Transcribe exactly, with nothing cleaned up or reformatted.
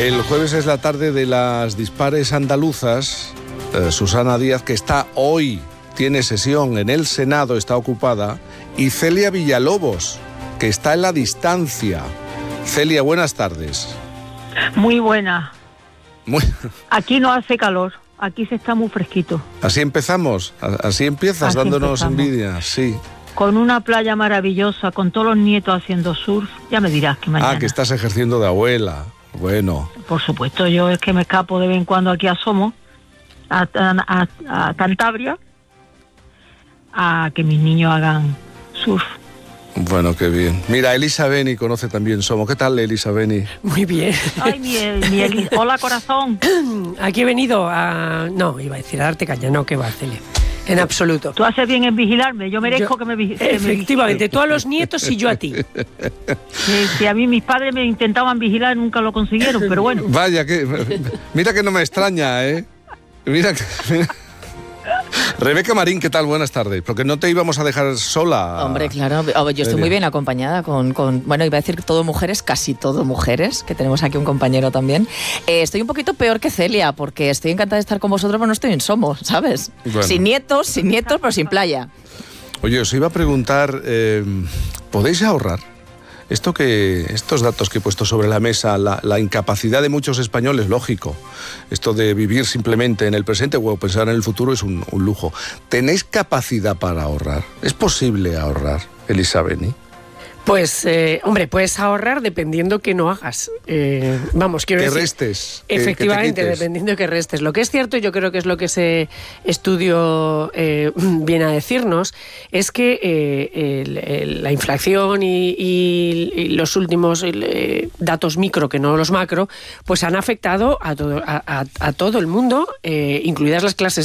El jueves es la tarde de las dispares andaluzas. Eh, Susana Díaz, que está hoy, tiene sesión en el Senado, está ocupada, y Celia Villalobos, que está en la distancia. Celia, buenas tardes. Muy buena. Muy... Aquí no hace calor, aquí se está muy fresquito. Así empezamos, así empiezas, Así dándonos empezamos. envidia, sí. Con una playa maravillosa, con todos los nietos haciendo surf, ya me dirás que mañana. Ah, que estás ejerciendo de abuela, bueno. Por supuesto, yo es que me escapo de vez en cuando aquí a Somos, a, a, a, a Cantabria, a que mis niños hagan surf. Bueno, qué bien. Mira, Elisa Beni conoce también Somos. ¿Qué tal, Elisa Beni? Muy bien. Ay, mi, mi Eli- hola, corazón. Aquí he venido a... No, iba a decir a darte caña, no, que va, Celia. En absoluto. Tú haces bien en vigilarme, yo merezco Yo- que me vi- que me Efectivamente, tú a los nietos y yo a ti. Sí, sí, a mí mis padres me intentaban vigilar, nunca lo consiguieron, pero bueno. Vaya, que mira que no me extraña, ¿eh? Mira que... mira. Rebeca Marín, ¿qué tal? Buenas tardes. Porque no te íbamos a dejar sola. Hombre, claro, yo estoy Celia. muy bien acompañada con, con, bueno, iba a decir todo mujeres, casi todo mujeres, que tenemos aquí un compañero también. Eh, estoy un poquito peor que Celia, porque estoy encantada de estar con vosotros, pero no estoy en Somos, ¿sabes? Bueno. Sin nietos, sin nietos, pero sin playa. Oye, os iba a preguntar, eh, ¿podéis ahorrar? Esto que, estos datos que he puesto sobre la mesa, la, la incapacidad de muchos españoles, lógico. Esto de vivir simplemente en el presente o pensar en el futuro es un, un lujo. ¿Tenéis capacidad para ahorrar? ¿Es posible ahorrar, Elisa Beni? Pues, eh, hombre, puedes ahorrar dependiendo que no hagas. Eh, vamos, quiero Que decir... restes. que- que te Efectivamente, quites. dependiendo de que restes. Lo que es cierto, yo creo que es lo que ese estudio eh, viene a decirnos, es que eh, el- el- la inflación y, y- y los últimos eh, datos micro, que no los macro, pues han afectado a todo, a, a- a todo el mundo, eh, incluidas las clases